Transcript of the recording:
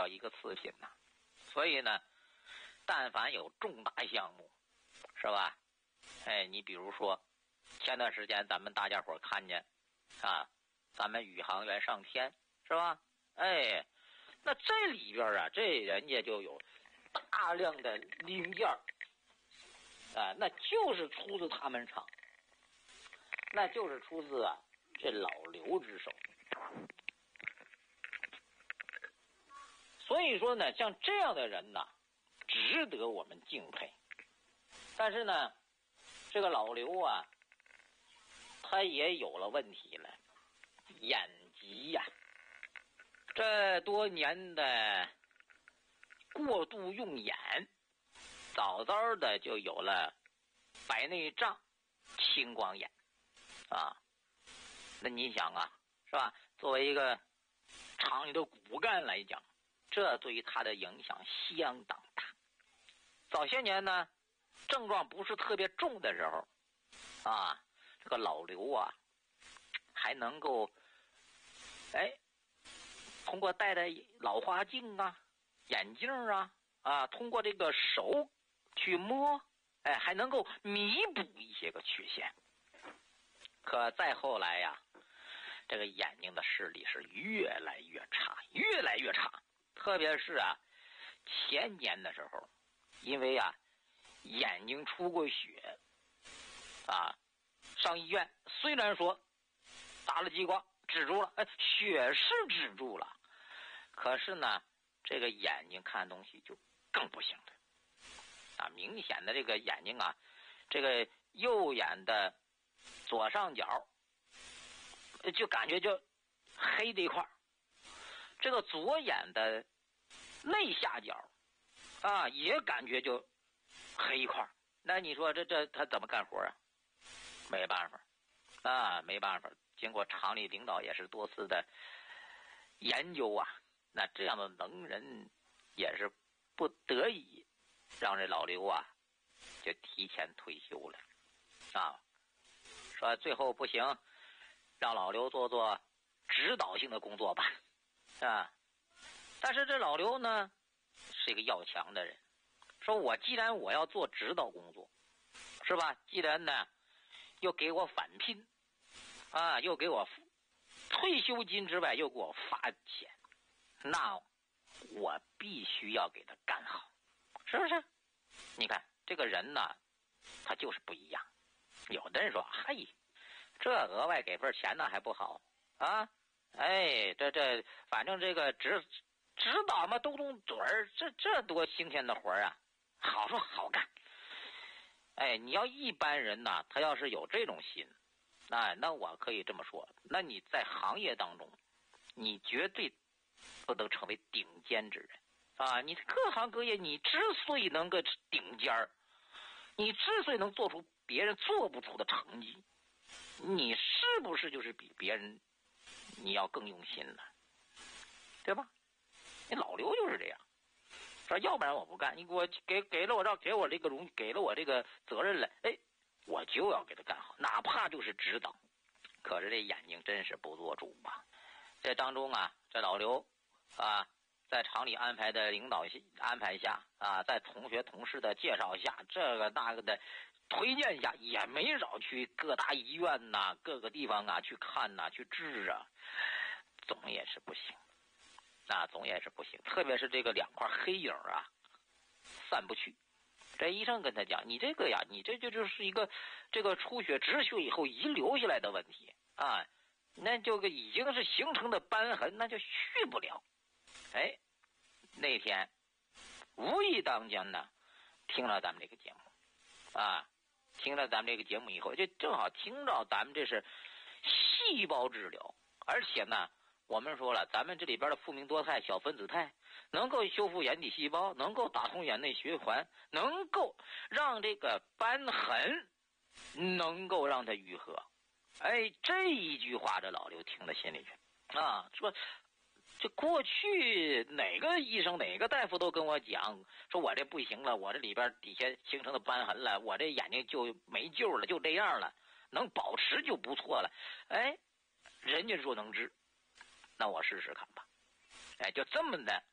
要一个次品呐。所以呢，但凡有重大项目，是吧？哎，你比如说前段时间咱们大家伙看见啊，咱们宇航员上天，是吧？哎，那这里边啊，这人家就有大量的零件啊，那就是出自他们厂，那就是出自啊这老刘之手。所以说呢，像这样的人呐，值得我们敬佩。但是呢，这个老刘啊，他也有了问题了，眼疾呀。这多年的过度用眼，早早的就有了白内障、青光眼啊。那你想啊，是吧？作为一个厂里的骨干来讲，这对于他的影响相当大。早些年呢，症状不是特别重的时候啊，这个老刘啊还能够通过戴老花镜啊、眼镜啊，通过这个手去摸，还能够弥补一些个缺陷。可再后来呀，这个眼睛的视力是越来越差，越来越差。特别是啊，前年的时候，因为啊眼睛出过血啊，上医院虽然说打了激光止住了，血是止住了，可是呢，这个眼睛看东西就更不行了啊！明显的这个眼睛啊，这个右眼的左上角就感觉就黑这一块，这个左眼的内下角啊也感觉就黑一块。那你说这他怎么干活啊？没办法啊，没办法。经过厂里领导也是多次的研究啊，那这样的能人也是不得已让这老刘啊就提前退休了啊。说最后不行，让老刘做指导性的工作吧啊。但是这老刘呢是一个要强的人，说我既然我要做指导工作，是吧？既然呢又给我返聘啊，又给我退休金之外又给我发钱，那我必须要给他干好，是不是？你看这个人呢，他就是不一样。有的人说，嘿，这额外给份钱呢还不好啊？这反正这个指导嘛，动动嘴儿，这多新鲜的活啊，好说好干。你要一般人呢，他要是有这种心，那我可以这么说，那你在行业当中，你绝对不能成为顶尖之人啊！你各行各业，你之所以能够顶尖儿，你之所以能做出别人做不出的成绩，你是不是就是比别人你要更用心了，对吧？你老刘就是这样，说要不然我不干，你给我给了我给我这个荣誉，给了我这个责任了，我就要给他干好，哪怕就是指导。可是这眼睛真是不做主啊！这当中啊，这老刘啊，在厂里安排的领导安排下啊，在同学同事的介绍下，这个那个的推荐下，也没少去各大医院呐、各个地方啊去看呐、去治啊，总也是不行，总也是不行。特别是这个两块黑影啊，散不去。这医生跟他讲，你这个呀，你这就是一个这个出血止血以后遗留下来的问题啊，那这个已经是形成的斑痕，那就续不了。那天无意当间呢，听了咱们这个节目啊，听了咱们这个节目以后，就正好听到咱们这是细胞治疗，而且呢，我们说了，咱们这里边的复明多肽、小分子肽能够修复眼底细胞，能够打通眼内血管，能够让这个斑痕能够让它愈合。这一句话这老刘听到心里去啊，说这过去哪个医生哪个大夫都跟我讲，说我这不行了，我这里边底下形成的斑痕了，我这眼睛就没救了，就这样了，能保持就不错了。人家说能治，那我试试看吧。就这么的